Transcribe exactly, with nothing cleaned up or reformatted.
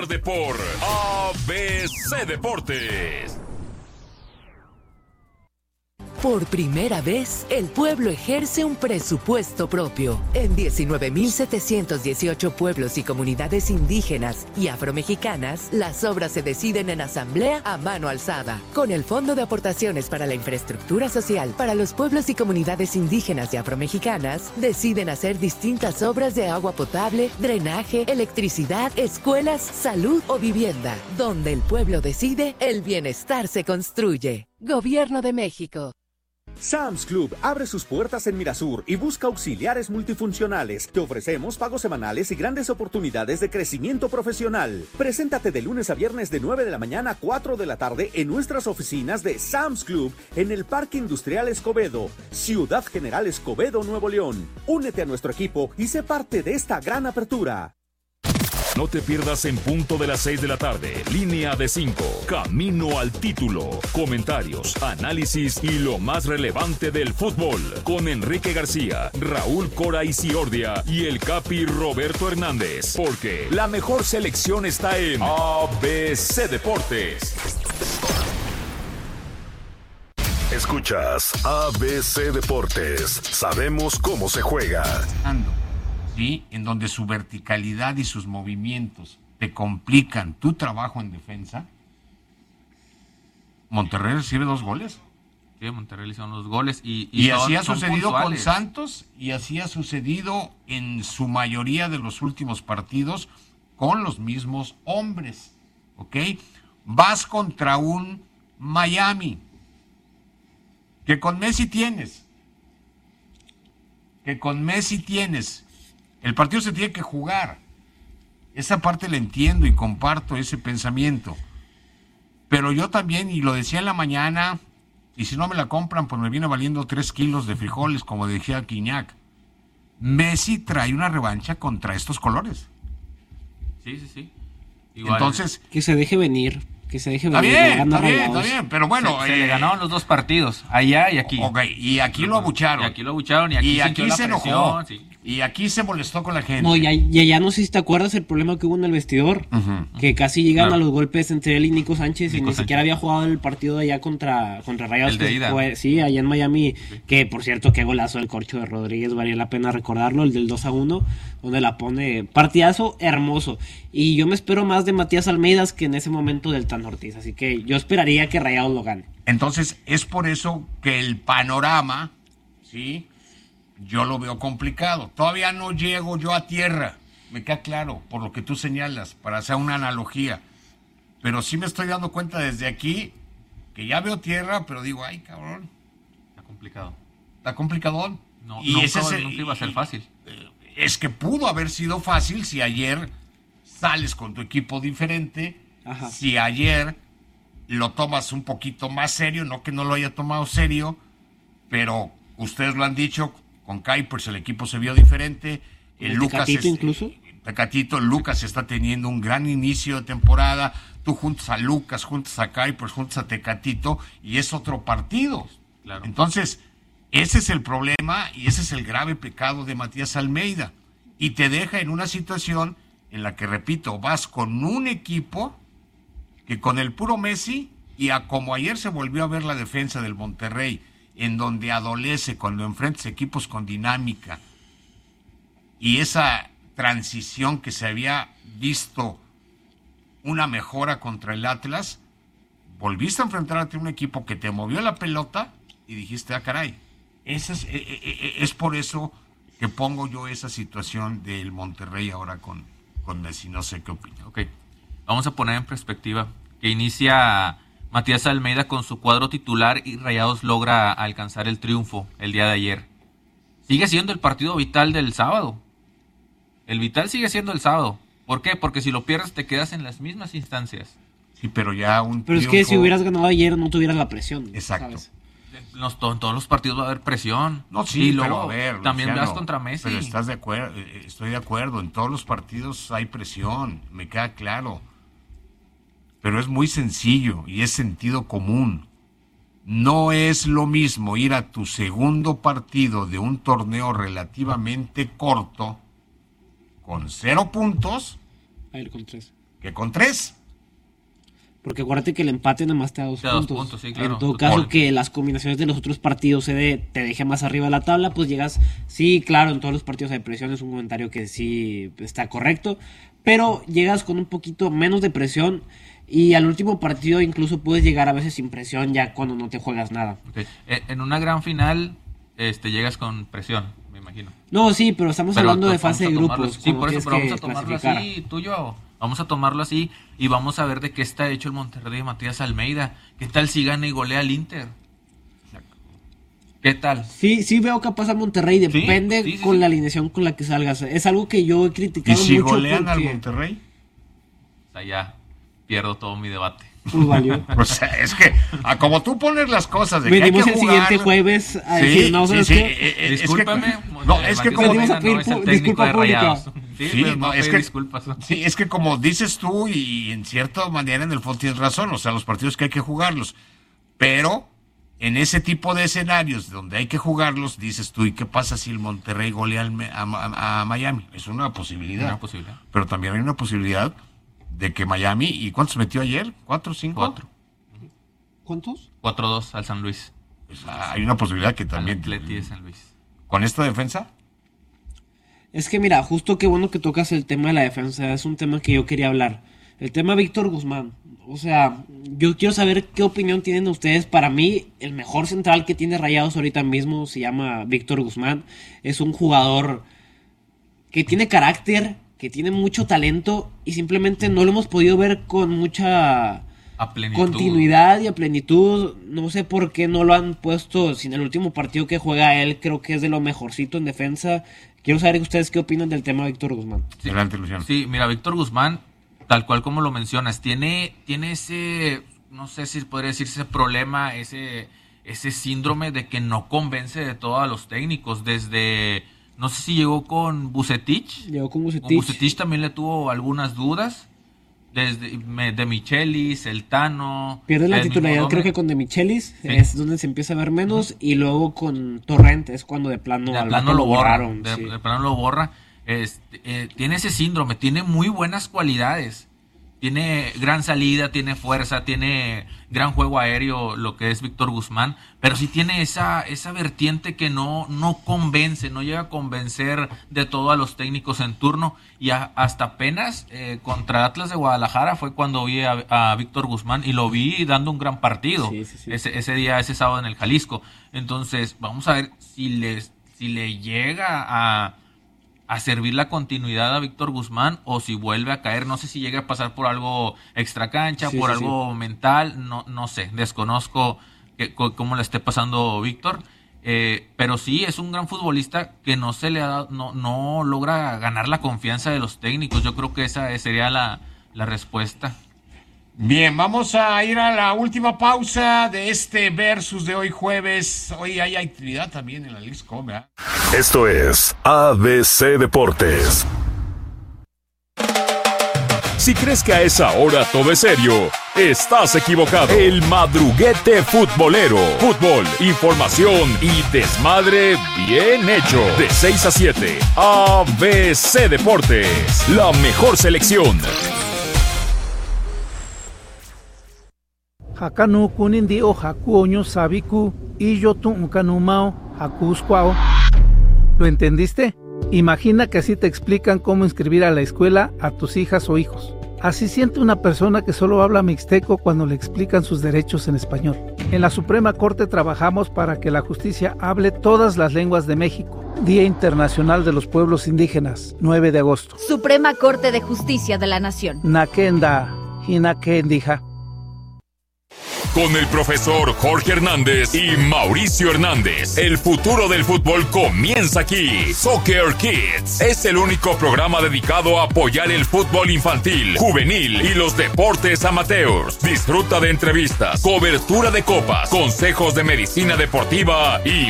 Por A B C Deportes. Por primera vez, el pueblo ejerce un presupuesto propio. En diecinueve mil setecientos dieciocho pueblos y comunidades indígenas y afromexicanas, las obras se deciden en asamblea a mano alzada. Con el Fondo de Aportaciones para la Infraestructura Social para los pueblos y comunidades indígenas y afromexicanas, deciden hacer distintas obras de agua potable, drenaje, electricidad, escuelas, salud o vivienda. Donde el pueblo decide, el bienestar se construye. Gobierno de México. Sam's Club abre sus puertas en Mirasur y busca auxiliares multifuncionales. Te ofrecemos pagos semanales y grandes oportunidades de crecimiento profesional. Preséntate de lunes a viernes de nueve de la mañana a cuatro de la tarde en nuestras oficinas de Sam's Club en el Parque Industrial Escobedo, Ciudad General Escobedo, Nuevo León. Únete a nuestro equipo y sé parte de esta gran apertura. No te pierdas en punto de las seis de la tarde, Línea de cinco, Camino al Título. Comentarios, análisis y lo más relevante del fútbol. Con Enrique García, Raúl Cora Isiordia y el Capi Roberto Hernández. Porque la mejor selección está en A B C Deportes. Escuchas A B C Deportes. Sabemos cómo se juega. ¿Sí? En donde su verticalidad y sus movimientos te complican tu trabajo en defensa. Monterrey recibe dos goles. Sí, Monterrey le hicieron dos goles. Y, y, y son, así ha son sucedido puntuales. con Santos y así ha sucedido en su mayoría de los últimos partidos con los mismos hombres. ¿Ok? Vas contra un Miami que con Messi tienes. Que con Messi tienes. El partido se tiene que jugar. Esa parte la entiendo y comparto ese pensamiento. Pero yo también, y lo decía en la mañana, y si no me la compran, pues me viene valiendo tres kilos de frijoles, como decía Quiñac. Messi trae una revancha contra estos colores. Sí, sí, sí. Igual. Entonces, que se deje venir. Que se deje está venir. Bien, está bien, está bien, pero bueno. Se, se eh, le ganaron los dos partidos, allá y aquí. Ok, y aquí lo abucharon. Y aquí lo abucharon y aquí, y aquí se enojó. Presión, sí. Y aquí se molestó con la gente. No, ya, ya, ya no sé si te acuerdas el problema que hubo en el vestidor. Uh-huh. Que casi llegan claro. a los golpes entre él y Nico Sánchez. Nico y ni Sánchez. siquiera había jugado el partido de allá contra, contra Rayados. El de ida. Fue, sí, allá en Miami. Sí. Que por cierto, qué golazo del Corcho de Rodríguez. Valía la pena recordarlo. El del dos a uno. Donde la pone. Partidazo hermoso. Y yo me espero más de Matías Almeida que en ese momento del Tan Ortiz. Así que yo esperaría que Rayados lo gane. Entonces, es por eso que el panorama, ¿sí? Yo lo veo complicado. Todavía no llego yo a tierra, me queda claro, por lo que tú señalas, para hacer una analogía. Pero sí me estoy dando cuenta desde aquí que ya veo tierra, pero digo, ay, cabrón. Está complicado. Está complicadón. No, y nunca, ese es, nunca iba a ser fácil. Es que pudo haber sido fácil si ayer sales con tu equipo diferente, Ajá. si ayer lo tomas un poquito más serio, no que no lo haya tomado serio, pero ustedes lo han dicho, con Kuipers el equipo se vio diferente. El, el Lucas Tecatito es, incluso. Tecatito, Lucas está teniendo un gran inicio de temporada. Tú juntas a Lucas, juntas a Kuipers, juntas a Tecatito y es otro partido. Claro. Entonces, ese es el problema y ese es el grave pecado de Matías Almeida. Y te deja en una situación en la que, repito, vas con un equipo que con el puro Messi y a como ayer se volvió a ver la defensa del Monterrey, en donde adolece cuando enfrentas equipos con dinámica y esa transición que se había visto una mejora contra el Atlas, volviste a enfrentarte a un equipo que te movió la pelota y dijiste, ah, caray, ese es, es por eso que pongo yo esa situación del Monterrey ahora con, con Messi, no sé qué opina. Ok, vamos a poner en perspectiva que inicia Matías Almeida con su cuadro titular y Rayados logra alcanzar el triunfo el día de ayer. Sigue siendo el partido vital del sábado. El vital sigue siendo el sábado. ¿Por qué? Porque si lo pierdes te quedas en las mismas instancias. Sí, pero ya un Pero triunfo... es que si hubieras ganado ayer no tuvieras la presión. Exacto. ¿Sabes? Los, en todos los partidos va a haber presión. No, sí, y luego pero a ver, también Luciano, vas contra Messi. Pero estás de acuerdo, estoy de acuerdo. En todos los partidos hay presión, me queda claro. Pero es muy sencillo y es sentido común. No es lo mismo ir a tu segundo partido de un torneo relativamente corto con cero puntos a ir con tres. que con tres. Porque acuérdate que el empate nada más te da dos, te da dos puntos. puntos sí, claro. En todo Total. caso, que las combinaciones de los otros partidos se de, te deje más arriba de la tabla, pues llegas... Sí, claro, en todos los partidos hay presión, es un comentario que sí está correcto, pero llegas con un poquito menos de presión y al último partido incluso puedes llegar a veces sin presión ya cuando no te juegas nada. Okay. En una gran final este, llegas con presión, me imagino. No, sí, pero estamos pero hablando de fase de grupos. Sí, por eso, pero vamos a tomarlo así, tuyo... Vamos a tomarlo así y vamos a ver de qué está hecho el Monterrey de Matías Almeida. ¿Qué tal si gana y golea al Inter? ¿Qué tal? Sí, sí veo capaz al Monterrey, depende sí, sí, sí, con sí. la alineación con la que salgas. Es algo que yo he criticado mucho. ¿Y si mucho golean porque... al Monterrey? O sea, ya pierdo todo mi debate. Pues valió. O sea, es que, a como tú pones las cosas de venimos que hay que el jugar, siguiente jueves a sí, decir, no, sí, ¿sabes sí, qué? eh, eh, Discúlpame. Es que, no, es que como... Venimos a pedir no es el pu- técnico disculpa de pública. Rayados. Sí, Sí, pero no, no es es que- disculpas. Sí, es que como dices tú, y en cierta manera en el fondo tienes razón, o sea, los partidos que hay que jugarlos, pero en ese tipo de escenarios donde hay que jugarlos, dices tú, ¿y qué pasa si el Monterrey golea al Me- a, a- a Miami? Es una posibilidad. Una posibilidad. Pero también hay una posibilidad de que Miami, ¿y cuántos metió ayer? ¿Cuatro, cinco? Cuatro. ¿Cuántos? cuatro dos al San Luis. Pues, ah, hay una posibilidad que Al también... Atleti de San Luis. ¿Con esta defensa? Es que mira, justo qué bueno que tocas el tema de la defensa, es un tema que yo quería hablar. El tema Víctor Guzmán. O sea, yo quiero saber qué opinión tienen ustedes. Para mí, el mejor central que tiene Rayados ahorita mismo se llama Víctor Guzmán. Es un jugador que tiene carácter, que tiene mucho talento y simplemente no lo hemos podido ver con mucha A plenitud. continuidad y a plenitud. No sé por qué no lo han puesto. Si en el último partido que juega él creo que es de lo mejorcito en defensa. Quiero saber ustedes qué opinan del tema de Víctor Guzmán. Sí. Adelante, Luciano. Sí, mira, Víctor Guzmán, tal cual como lo mencionas, tiene, tiene ese, no sé si podría decirse ese problema, ese, ese síndrome de que no convence de todos a los técnicos. Desde, no sé si llegó con Vucetich. Llegó con Con Vucetich. Vucetich también le tuvo algunas dudas. Desde me- de Michelis, el Tano. Pierde la el mismo titularidad, Dome. creo que con De Michelis Sí. es donde se empieza a ver menos. Y luego con Torrent es cuando de plano, de al plano vato lo borra, borraron, de, sí. de plano lo borra. Este, eh, tiene ese síndrome, tiene muy buenas cualidades, tiene gran salida, tiene fuerza, tiene gran juego aéreo, lo que es Víctor Guzmán, pero sí tiene esa, esa vertiente que no, no convence, no llega a convencer de todo a los técnicos en turno, y a- hasta apenas eh, contra Atlas de Guadalajara fue cuando vi a, a Víctor Guzmán y lo vi dando un gran partido. Sí, sí, sí. Ese, ese día, ese sábado en el Jalisco. Entonces, vamos a ver si les, si le llega a, a servir la continuidad a Víctor Guzmán o si vuelve a caer. No sé si llega a pasar por algo extra cancha, Sí, por sí, algo mental, no, no sé, desconozco que, co- cómo le esté pasando Víctor. Eh, pero sí es un gran futbolista que no se le ha dado, no, no logra ganar la confianza de los técnicos. Yo creo que esa sería la, la respuesta. Bien, vamos a ir a la última pausa de este versus de hoy jueves. Hoy hay actividad también en la Lisco, ¿verdad? Esto es A B C Deportes. Si crees que a esa hora todo es serio, estás equivocado. El madruguete futbolero. Fútbol, información y desmadre bien hecho. De seis a siete, A B C Deportes. La mejor selección. Hakanu kunindi o hakuoño sabiku y yo tu kanumao hakuskwao. ¿Lo entendiste? Imagina que así te explican cómo inscribir a la escuela a tus hijas o hijos. Así siente una persona que solo habla mixteco cuando le explican sus derechos en español. En la Suprema Corte trabajamos para que la justicia hable todas las lenguas de México. Día Internacional de los Pueblos Indígenas, nueve de agosto. Suprema Corte de Justicia de la Nación. Nakenda, hinakendija. Con el profesor Jorge Hernández y Mauricio Hernández. El futuro del fútbol comienza aquí. Soccer Kids es el único programa dedicado a apoyar el fútbol infantil, juvenil y los deportes amateurs. Disfruta de entrevistas, cobertura de copas, consejos de medicina deportiva y